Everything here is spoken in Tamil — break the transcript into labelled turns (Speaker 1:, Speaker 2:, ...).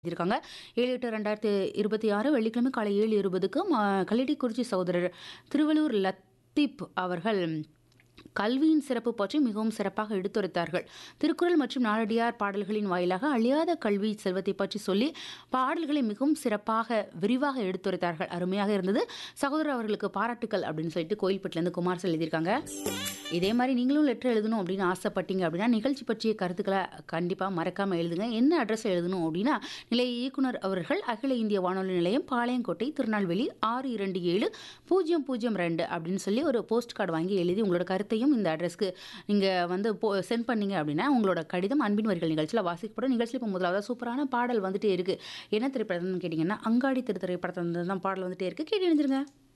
Speaker 1: இருக்காங்க. 7/8/2026 வெள்ளிக்கிழமை காலை 7:20க்கு கல்லிடைக்குறிச்சி சகோதரர் திருவள்ளூர் லத்தீப் அவர்கள் கல்வியின் சிறப்பு பற்றி மிகவும் சிறப்பாக எடுத்துரைத்தார்கள். திருக்குறள் மற்றும் நாலடியார் பாடல்களின் வாயிலாக அழியாத கல்வி செல்வத்தை பற்றி சொல்லி பாடல்களை மிகவும் சிறப்பாக விரிவாக எடுத்துரைத்தார்கள். அருமையாக இருந்தது. சகோதரர் அவர்களுக்கு பாராட்டுக்கள் அப்படின்னு சொல்லிட்டு கோயில்பட்டிலேருந்து குமார் எழுதியிருக்காங்க. இதே மாதிரி நீங்களும் லெட்டர் எழுதணும் அப்படின்னு ஆசைப்பட்டீங்க அப்படின்னா நிகழ்ச்சி பற்றிய கருத்துக்களை கண்டிப்பாக மறக்காமல் எழுதுங்க. என்ன அட்ரஸ் எழுதணும் அப்படின்னா, நிலைய இயக்குனர் அவர்கள், அகில இந்திய வானொலி நிலையம், பாளையங்கோட்டை, திருநெல்வேலி 627002 அப்படின்னு சொல்லி ஒரு போஸ்ட் கார்டு வாங்கி எழுதி உங்களோட கருத்தையும் இந்த அட்ரஸ்க்கு நீங்கள் வந்து சென்ட் பண்ணீங்க அப்படின்னா உங்களோட கடிதம் அன்பின் வரிகள் நிகழ்ச்சியில் வாசிக்கப்படும். நிகழ்ச்சியில் இப்போ முதலாவது சூப்பரான பாடல் வந்துட்டே இருக்கு. என்ன திரைப்படம்னு கேட்டிங்கன்னா, அங்காடி திரைப்படத்தில் தான் பாடல் வந்துட்டே இருக்கு. கேட்டு எழுந்திருங்க.